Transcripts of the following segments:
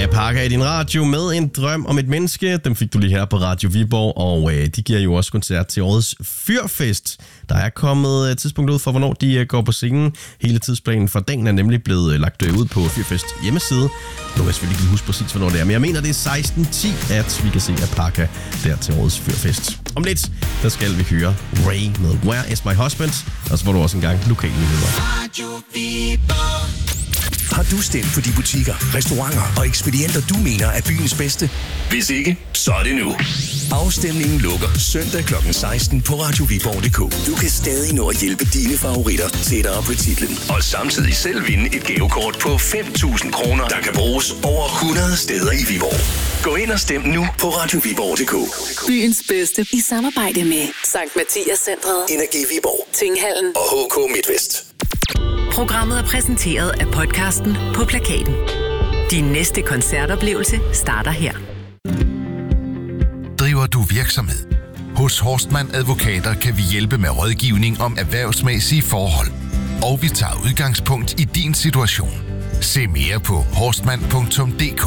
Apaka i din radio med en drøm om et menneske. Dem fik du lige her på Radio Viborg, og de giver jo også koncert til årets Fyrfest. Der er kommet tidspunkt ud for, hvornår de går på scenen. Hele tidsplanen for dagen er nemlig blevet lagt ud på Fyrfest hjemmeside. Nu kan jeg selvfølgelig ikke huske præcis, hvornår det er, men jeg mener, det er 16.10, at vi kan se Apaka der til årets Fyrfest. Om lidt, der skal vi høre Ray med Where Is My Husband, og så får du også engang lokale nyheder. Radio Viborg. Har du stemt på de butikker, restauranter og ekspedienter, du mener er byens bedste? Hvis ikke, så er det nu. Afstemningen lukker søndag kl. 16 på radioviborg.dk. Du kan stadig nå at hjælpe dine favoritter tættere på titlen. Og samtidig selv vinde et gavekort på 5.000 kroner, der kan bruges over 100 steder i Viborg. Gå ind og stem nu på radioviborg.dk. Byens bedste i samarbejde med Sankt Mathias Centret, Energi Viborg, Tinghallen og HK MidtVest. Programmet er præsenteret af podcasten På Plakaten. Din næste koncertoplevelse starter her. Driver du virksomhed? Hos Horstmann Advokater kan vi hjælpe med rådgivning om erhvervsmæssige forhold. Og vi tager udgangspunkt i din situation. Se mere på horstmann.dk.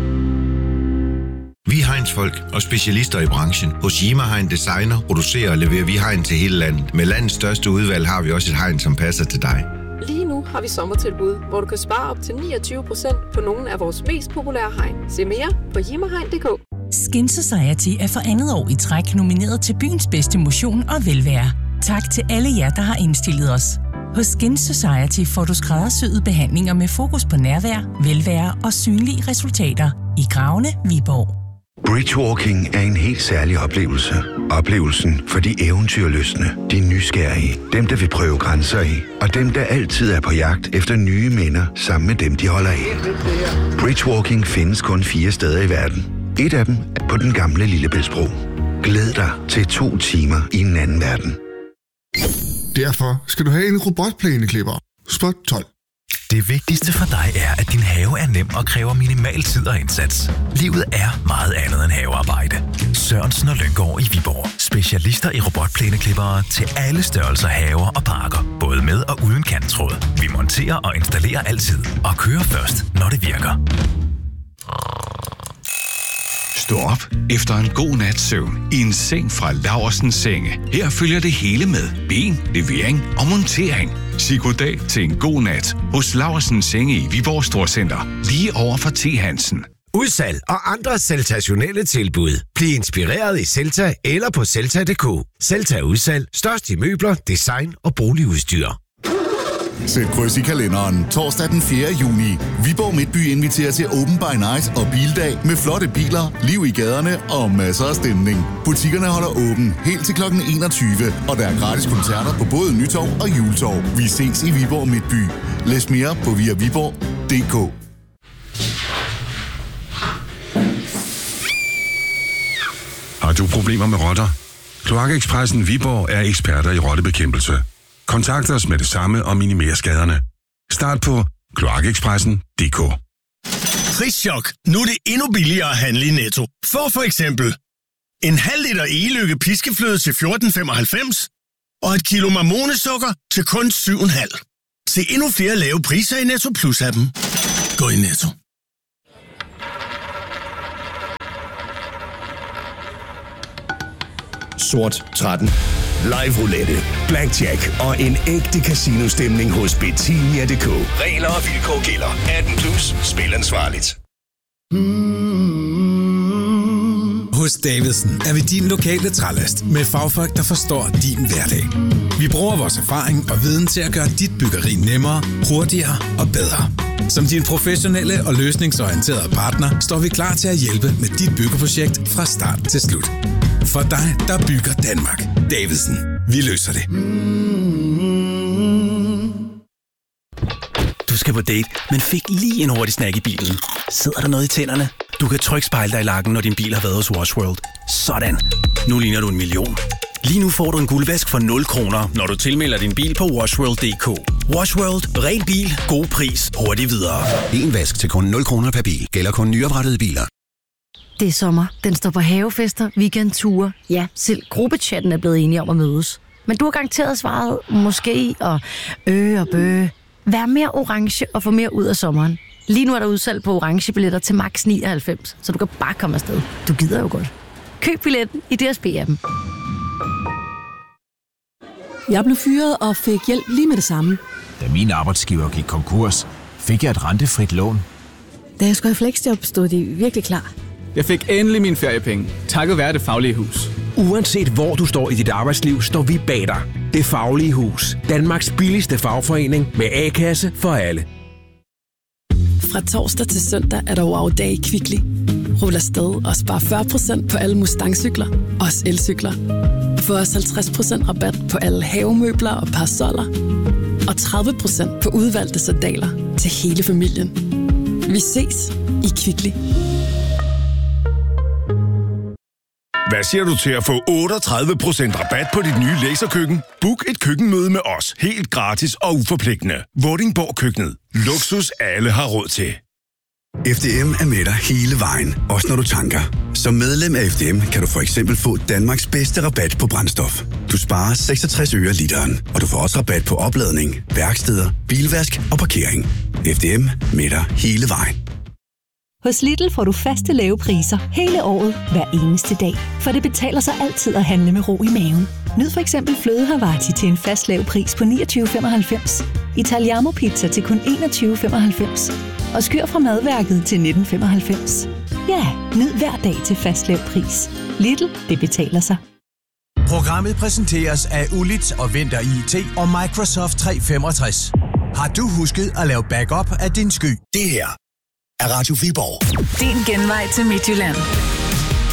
Vi er Heinz-folk og specialister i branchen. Hos Yima Hein designer, producerer og leverer vi hegn til hele landet. Med landets største udvalg har vi også et hegn, som passer til dig. Lige nu har vi sommertilbud, hvor du kan spare op til 29% på nogle af vores mest populære hegn. Se mere på yimahegn.dk. Skin Society er for andet år i træk nomineret til byens bedste motion og velvære. Tak til alle jer, der har indstillet os. Hos Skin Society får du skræddersyede behandlinger med fokus på nærvær, velvære og synlige resultater. I Gravene, Viborg. Bridgewalking er en helt særlig oplevelse. Oplevelsen for de eventyrlystne, de nysgerrige, dem der vil prøve grænser i, og dem der altid er på jagt efter nye minder sammen med dem, de holder af. Bridgewalking findes kun 4 steder i verden. Et af dem er på den gamle Lillebæltsbro. Glæd dig til 2 timer i en anden verden. Derfor skal du have en robotplæneklipper. Spot 12. Det vigtigste for dig er, at din have er nem og kræver minimal tid og indsats. Livet er meget andet end havearbejde. Sørensen og Lynggaard i Viborg. Specialister i robotplæneklippere til alle størrelser haver og parker. Både med og uden kanttråd. Vi monterer og installerer altid. Og kører først, når det virker. Stå op efter en god nats søvn i en seng fra Laursens Senge. Her følger det hele med ben, levering og montering. Sig goddag til en god nat hos Laursens Senge i Viborg Storcenter. Lige over for T. Hansen. Udsalg og andre sensationelle tilbud. Bliv inspireret i Celta eller på Celta.dk. Celta udsalg. Størst i møbler, design og boligudstyr. Sæt kryds i kalenderen. Torsdag den 4. juni. Viborg Midtby inviterer til Open by Night og bildag med flotte biler, liv i gaderne og masser af stemning. Butikkerne holder åben helt til kl. 21, og der er gratis koncerter på både Nytorv og Juletorv. Vi ses i Viborg Midtby. Læs mere på viaviborg.dk. Har du problemer med rotter? Kloakekspressen Viborg er eksperter i rottebekæmpelse. Kontakt os med det samme og minimer skaderne. Start på kloakekspressen.dk. Prischok. Nu er det endnu billigere at handle i Netto. For eksempel en halv liter Egelykke piskefløde til 14,95 og et kilo marmonesukker til kun 7,5. Se endnu flere lave priser i Netto Plus-appen. Gå i Netto. Sort 13. Live roulette, blackjack og en ægte casino-stemning hos Betinia.dk. Regler og vilkår gælder. 18+. Spil ansvarligt. Hos Davidsen er vi din lokale trælast med fagfolk, der forstår din hverdag. Vi bruger vores erfaring og viden til at gøre dit byggeri nemmere, hurtigere og bedre. Som din professionelle og løsningsorienterede partner står vi klar til at hjælpe med dit byggeprojekt fra start til slut. For dig, der bygger Danmark. Davidsen. Vi løser det. Du skal på date, men fik lige en hurtig snack i bilen. Sidder der noget i tænderne? Du kan trygt spejle dig i lakken, når din bil har været hos Wash World. Sådan. Nu ligner du 1 million. Lige nu får du en guldvask for 0 kroner, når du tilmelder din bil på washworld.dk. Wash World. Ren bil. God pris. Hurtigt videre. En vask til kun 0 kroner per bil. Gælder kun nyoprettede biler. Det er sommer. Den står på havefester, weekendture. Ja, selv gruppechatten er blevet enige om at mødes. Men du har garanteret svaret måske og bøge. Vær mere orange og få mere ud af sommeren. Lige nu er der udsalg på orange billetter til max 99, så du kan bare komme afsted. Du gider jo godt. Køb billetten i DSB-appen. Jeg blev fyret og fik hjælp lige med det samme. Da min arbejdsgiver gik konkurs, fik jeg et rentefrit lån. Da jeg skulle i fleksjob, stod de virkelig klar. Jeg fik endelig mine feriepenge, takket være Det Faglige Hus. Uanset hvor du står i dit arbejdsliv, står vi bag dig. Det Faglige Hus. Danmarks billigste fagforening med A-kasse for alle. Fra torsdag til søndag er der wow-dag i Kvickly. Rul afsted og spar 40% på alle Mustang-cykler, også elcykler. Få også 50% rabat på alle havemøbler og parasoller. Og 30% på udvalgte sandaler til hele familien. Vi ses i Kvickly. Hvad siger du til at få 38% rabat på dit nye laserkøkken? Book et køkkenmøde med os, helt gratis og uforpligtende. Vordingborg Køkkenet. Luksus alle har råd til. FDM er med dig hele vejen, også når du tanker. Som medlem af FDM kan du for eksempel få Danmarks bedste rabat på brændstof. Du sparer 66 øre literen, og du får også rabat på opladning, værksteder, bilvask og parkering. FDM med dig hele vejen. Hos Lidl får du faste lave priser hele året, hver eneste dag. For det betaler sig altid at handle med ro i maven. Nyd for eksempel fløde Havarti til en fast lav pris på 29,95. Italiano pizza til kun 21,95. Og skyr fra madværket til 19,95. Ja, nyd hver dag til fast lav pris. Lidl, det betaler sig. Programmet præsenteres af Ulit og Vinter IT og Microsoft 365. Har du husket at lave backup af din sky? Det her er Radio Viborg. Din genvej til Midtjylland.